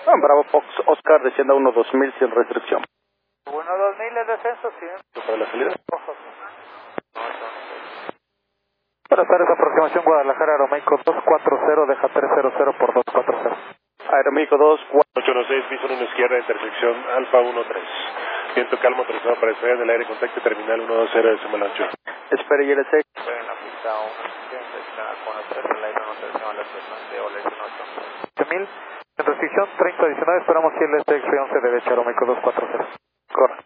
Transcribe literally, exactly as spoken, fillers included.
Ah, Bravo Fox Oscar, descienda uno dos mil sin restricción. uno dos mil el descenso, sí. ¿Para la salida? Buenas tardes, aproximación Guadalajara, Aeroméxico dos cuatro cero, deja tres cero cero por dos cuatro cero. Aeroméxico dos, cuatro. ocho uno seis, piso uno izquierda, intersección Alfa uno tres. Viento calmo autorizado para estrella del aire, contacto terminal uno dos cero, decimal ocho. Espere y L C. Estoy en la pista uno, con tres, el aire uno decimal ocho, de Ole ocho mil. En restricción treinta adicional, esperamos que el S X once derecha, Aeroméxico dos cuatro cero. Corre.